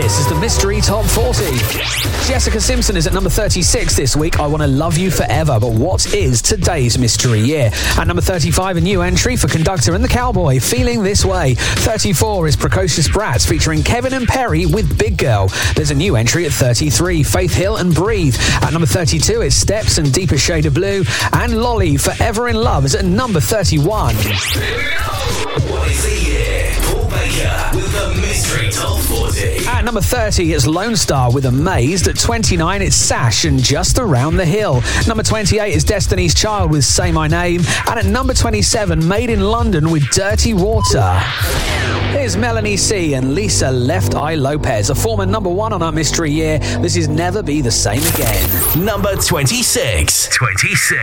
This is the Mystery Top 40. Jessica Simpson is at number 36 this week. I Want to Love You Forever. But what is today's mystery year? At number 35, a new entry for Conductor and the Cowboy, Feeling This Way. 34 is Precocious Brats featuring Kevin and Perry with Big Girl. There's a new entry at 33, Faith Hill and Breathe. At number 32, it's Steps and Deeper Shade of Blue. And Lolly, Forever in Love, is at number 31. Here we go. What is the year? Paul Baker with the Mystery Top 40. At number 30, it's Lone Star with Amazed. At 29, it's Sash and Just Around the Hill. Number 28 is Destiny's Child with Say My Name. And at number 27, Made in London with Dirty Water. Here's Melanie C and Lisa Left Eye Lopez, a former number 1 on our mystery year. This is Never Be the Same Again. Number 26. 26.